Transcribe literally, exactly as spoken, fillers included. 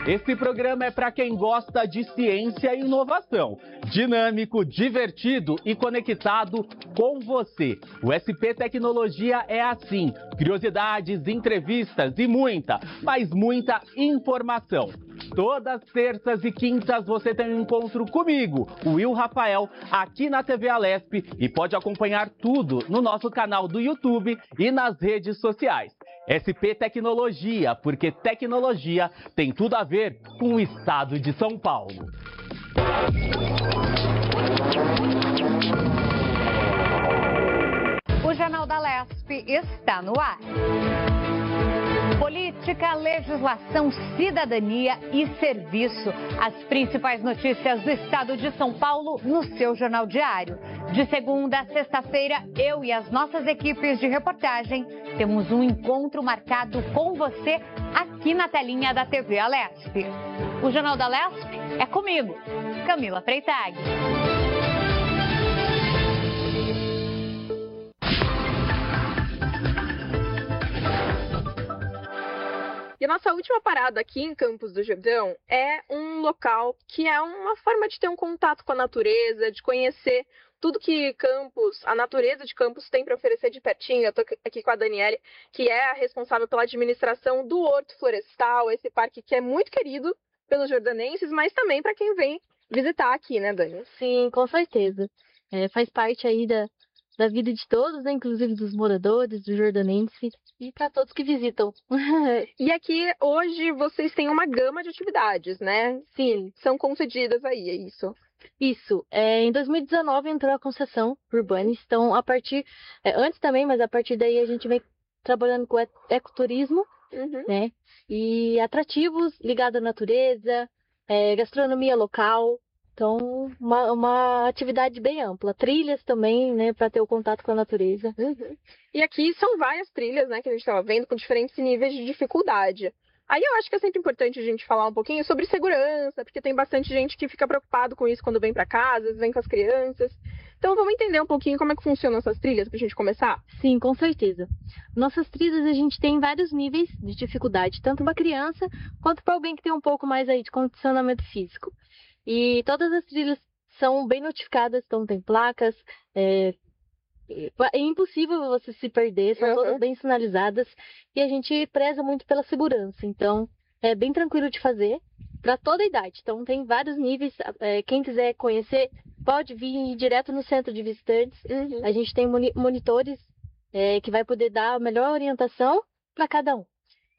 Esse programa é para quem gosta de ciência e inovação. Dinâmico, divertido e conectado com você. O S P Tecnologia é assim. Curiosidades, entrevistas e muita, mas muita informação. Todas terças e quintas você tem um encontro comigo, o Will Rafael, aqui na T V Alesp, e pode acompanhar tudo no nosso canal do YouTube e nas redes sociais. S P Tecnologia, porque tecnologia tem tudo a ver com o estado de São Paulo. O Jornal da Alesp está no ar. Política, legislação, cidadania e serviço. As principais notícias do estado de São Paulo no seu Jornal Diário. De segunda a sexta-feira, eu e as nossas equipes de reportagem temos um encontro marcado com você aqui na telinha da T V Alesp. O Jornal da Alesp é comigo, Camila Freitag. E a nossa última parada aqui em Campos do Jordão é um local que é uma forma de ter um contato com a natureza, de conhecer tudo que Campos, a natureza de Campos tem para oferecer de pertinho. Eu estou aqui com a Daniele, que é a responsável pela administração do Horto Florestal, esse parque que é muito querido pelos jordanenses, mas também para quem vem visitar aqui, né, Dani? Sim, com certeza. É, faz parte aí da, da vida de todos, né, inclusive dos moradores, dos jordanenses e para todos que visitam. E aqui hoje vocês têm uma gama de atividades, né? Sim. São concedidas aí, é isso? Isso. É, em dois mil e dezenove entrou a concessão urbana, então a partir, é, antes também, mas a partir daí a gente vem trabalhando com ecoturismo, Uhum. né? E atrativos ligados à natureza, é, gastronomia local. Então, uma, uma atividade bem ampla. Trilhas também, né, para ter o contato com a natureza. Uhum. E aqui são várias trilhas, né, que a gente estava vendo, com diferentes níveis de dificuldade. Aí eu acho que é sempre importante a gente falar um pouquinho sobre segurança, porque tem bastante gente que fica preocupado com isso quando vem para casa, às vezes vem com as crianças. Então vamos entender um pouquinho como é que funcionam essas trilhas para a gente começar? Sim, com certeza. Nossas trilhas a gente tem vários níveis de dificuldade, tanto para criança quanto para alguém que tem um pouco mais aí de condicionamento físico. E todas as trilhas são bem notificadas, então tem placas, é, é impossível você se perder, são Uhum. todas bem sinalizadas e a gente preza muito pela segurança, então é bem tranquilo de fazer para toda a idade. Então tem vários níveis, é, quem quiser conhecer pode vir direto no centro de visitantes, Uhum. a gente tem moni- monitores é, que vai poder dar a melhor orientação para cada um.